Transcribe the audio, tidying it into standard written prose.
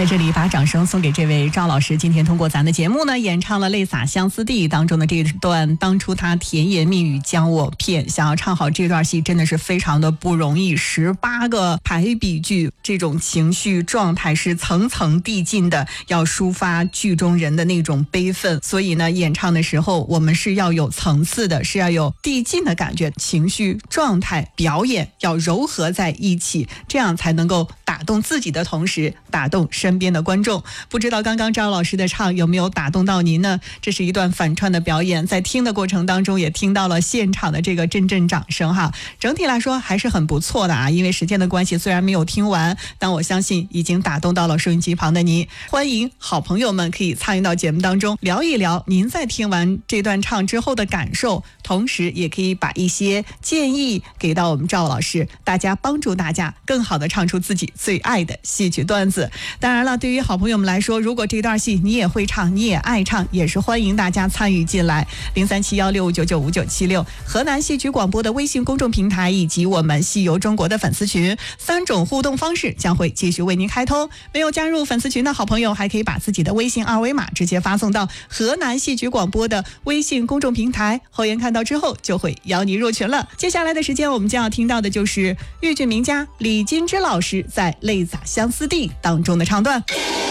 这里把掌声送给这位赵老师，今天通过咱的节目呢，演唱了《泪洒相思地》当中的这段当初他甜言蜜语将我骗。想要唱好这段戏真的是非常的不容易，18个排比句，这种情绪状态是层层递进的，要抒发剧中人的那种悲愤。所以呢，演唱的时候我们是要有层次的，是要有递进的感觉，情绪状态表演要糅合在一起，这样才能够打动自己的同时打动身边的观众。不知道刚刚赵老师的唱有没有打动到您呢？这是一段反串的表演，在听的过程当中也听到了现场的这个阵阵掌声哈。整体来说还是很不错的啊，因为时间的关系虽然没有听完，但我相信已经打动到了收音机旁的您。欢迎好朋友们可以参与到节目当中聊一聊您在听完这段唱之后的感受，同时也可以把一些建议给到我们赵老师，大家帮助大家更好的唱出自己最爱的戏曲段子。当然了，对于好朋友们来说，如果这段戏你也会唱，你也爱唱，也是欢迎大家参与进来。037165995976河南戏曲广播的微信公众平台以及我们戏游中国的粉丝群，3种互动方式将会继续为您开通。没有加入粉丝群的好朋友，还可以把自己的微信二维码直接发送到河南戏曲广播的微信公众平台，后援看到之后就会邀你入群了。接下来的时间我们将要听到的就是豫剧名家李金枝老师在《泪洒相思地》当中的唱段。